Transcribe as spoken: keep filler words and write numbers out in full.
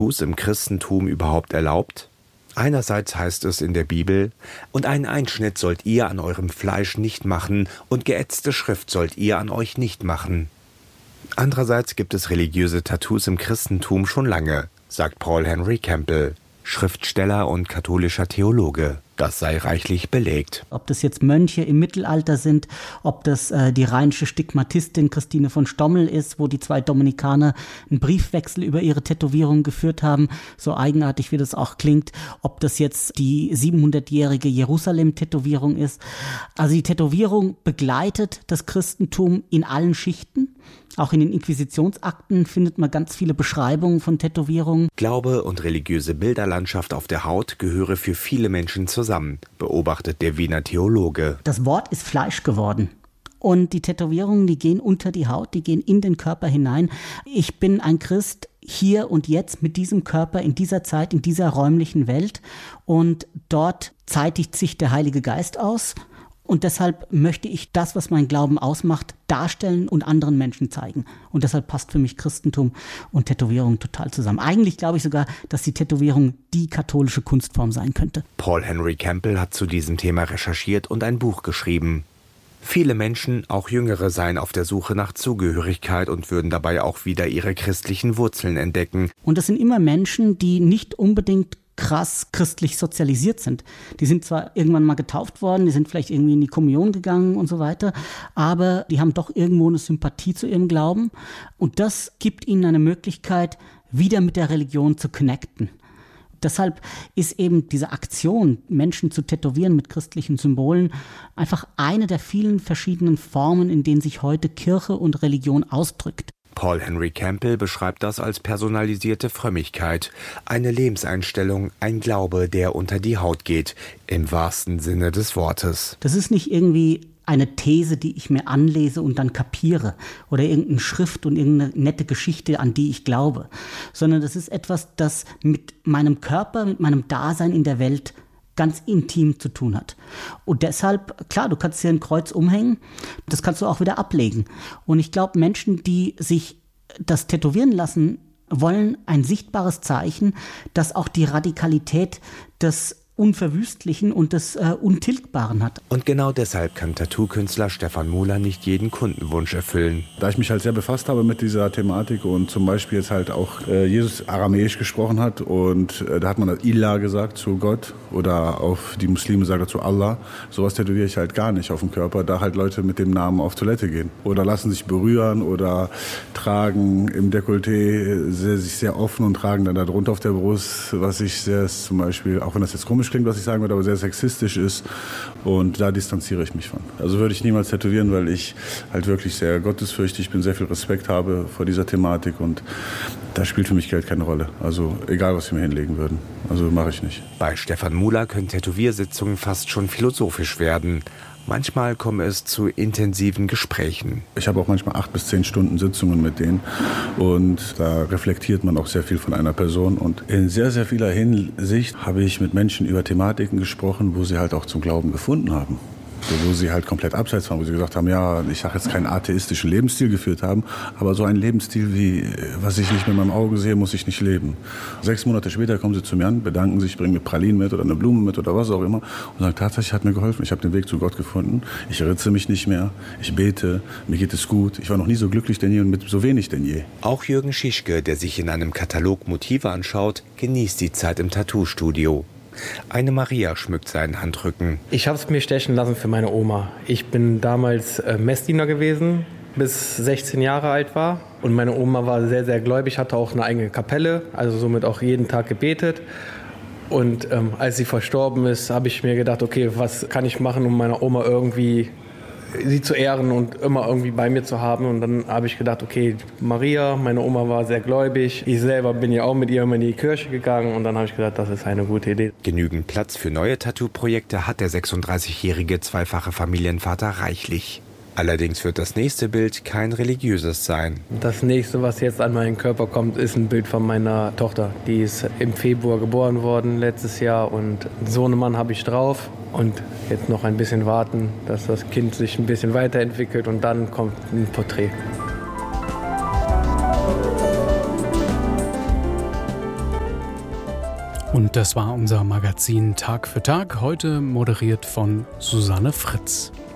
Tattoos im Christentum überhaupt erlaubt? Einerseits heißt es in der Bibel, und einen Einschnitt sollt ihr an eurem Fleisch nicht machen und geätzte Schrift sollt ihr an euch nicht machen. Andererseits gibt es religiöse Tattoos im Christentum schon lange, sagt Paul Henry Campbell, Schriftsteller und katholischer Theologe. Das sei reichlich belegt. Ob das jetzt Mönche im Mittelalter sind, ob das äh, die rheinische Stigmatistin Christine von Stommel ist, wo die zwei Dominikaner einen Briefwechsel über ihre Tätowierung geführt haben, so eigenartig wie das auch klingt, ob das jetzt die siebenhundertjährige Jerusalem-Tätowierung ist. Also die Tätowierung begleitet das Christentum in allen Schichten. Auch in den Inquisitionsakten findet man ganz viele Beschreibungen von Tätowierungen. Glaube und religiöse Bilderlandschaft auf der Haut gehöre für viele Menschen zusammen, beobachtet der Wiener Theologe. Das Wort ist Fleisch geworden. Und die Tätowierungen, die gehen unter die Haut, die gehen in den Körper hinein. Ich bin ein Christ hier und jetzt mit diesem Körper in dieser Zeit, in dieser räumlichen Welt. Und dort zeitigt sich der Heilige Geist aus. Und deshalb möchte ich das, was mein Glauben ausmacht, darstellen und anderen Menschen zeigen. Und deshalb passt für mich Christentum und Tätowierung total zusammen. Eigentlich glaube ich sogar, dass die Tätowierung die katholische Kunstform sein könnte. Paul Henry Campbell hat zu diesem Thema recherchiert und ein Buch geschrieben. Viele Menschen, auch Jüngere, seien auf der Suche nach Zugehörigkeit und würden dabei auch wieder ihre christlichen Wurzeln entdecken. Und das sind immer Menschen, die nicht unbedingt krass christlich sozialisiert sind. Die sind zwar irgendwann mal getauft worden, die sind vielleicht irgendwie in die Kommunion gegangen und so weiter, aber die haben doch irgendwo eine Sympathie zu ihrem Glauben und das gibt ihnen eine Möglichkeit, wieder mit der Religion zu connecten. Deshalb ist eben diese Aktion, Menschen zu tätowieren mit christlichen Symbolen, einfach eine der vielen verschiedenen Formen, in denen sich heute Kirche und Religion ausdrückt. Paul Henry Campbell beschreibt das als personalisierte Frömmigkeit, eine Lebenseinstellung, ein Glaube, der unter die Haut geht, im wahrsten Sinne des Wortes. Das ist nicht irgendwie eine These, die ich mir anlese und dann kapiere oder irgendeine Schrift und irgendeine nette Geschichte, an die ich glaube, sondern das ist etwas, das mit meinem Körper, mit meinem Dasein in der Welt ganz intim zu tun hat. Und deshalb, klar, du kannst dir ein Kreuz umhängen, das kannst du auch wieder ablegen. Und ich glaube, Menschen, die sich das tätowieren lassen, wollen ein sichtbares Zeichen, das auch die Radikalität des Unverwüstlichen und des äh, Untilgbaren hat. Und genau deshalb kann Tattoo-Künstler Stefan Muller nicht jeden Kundenwunsch erfüllen. Da ich mich halt sehr befasst habe mit dieser Thematik und zum Beispiel jetzt halt auch äh, Jesus aramäisch gesprochen hat und äh, da hat man das Ilah gesagt zu Gott oder auf die Muslime sagt dazu Allah. Sowas tätowiere ich halt gar nicht auf dem Körper, da halt Leute mit dem Namen auf Toilette gehen oder lassen sich berühren oder tragen im Dekolleté sehr, sich sehr offen und tragen dann darunter auf der Brust, was ich sehr zum Beispiel, auch wenn das jetzt komisch klingt, was ich sagen würde, aber sehr sexistisch ist und da distanziere ich mich von. Also würde ich niemals tätowieren, weil ich halt wirklich sehr gottesfürchtig bin, sehr viel Respekt habe vor dieser Thematik und da spielt für mich Geld keine Rolle. Also egal, was sie mir hinlegen würden. Also mache ich nicht. Bei Stefan Muller können Tätowiersitzungen fast schon philosophisch werden. Manchmal komme es zu intensiven Gesprächen. Ich habe auch manchmal acht bis zehn Stunden Sitzungen mit denen und da reflektiert man auch sehr viel von einer Person und in sehr, sehr vieler Hinsicht habe ich mit Menschen über Thematiken gesprochen, wo sie halt auch zum Glauben gefunden haben. Wo sie halt komplett abseits waren, wo sie gesagt haben, ja, ich sage jetzt keinen atheistischen Lebensstil geführt haben, aber so einen Lebensstil wie, was ich nicht mit meinem Auge sehe, muss ich nicht leben. Sechs Monate später kommen sie zu mir an, bedanken sich, bringen mir Pralinen mit oder eine Blume mit oder was auch immer und sagen, tatsächlich hat mir geholfen, ich habe den Weg zu Gott gefunden, ich ritze mich nicht mehr, ich bete, mir geht es gut, ich war noch nie so glücklich denn je und mit so wenig denn je. Auch Jürgen Schischke, der sich in einem Katalog Motive anschaut, genießt die Zeit im Tattoo-Studio. Eine Maria schmückt seinen Handrücken. Ich habe es mir stechen lassen für meine Oma. Ich bin damals äh, Messdiener gewesen, bis sechzehn Jahre alt war. Und meine Oma war sehr, sehr gläubig, hatte auch eine eigene Kapelle, also somit auch jeden Tag gebetet. Und ähm, als sie verstorben ist, habe ich mir gedacht, okay, was kann ich machen, um meiner Oma irgendwie sie zu ehren und immer irgendwie bei mir zu haben. Und dann habe ich gedacht, okay, Maria, meine Oma war sehr gläubig. Ich selber bin ja auch mit ihr immer in die Kirche gegangen. Und dann habe ich gedacht, das ist eine gute Idee. Genügend Platz für neue Tattoo-Projekte hat der sechsunddreißigjährige zweifache Familienvater reichlich. Allerdings wird das nächste Bild kein religiöses sein. Das nächste, was jetzt an meinen Körper kommt, ist ein Bild von meiner Tochter. Die ist im Februar geboren worden, letztes Jahr. Und so einen Mann habe ich drauf. Und jetzt noch ein bisschen warten, dass das Kind sich ein bisschen weiterentwickelt. Und dann kommt ein Porträt. Und das war unser Magazin Tag für Tag, heute moderiert von Susanne Fritz.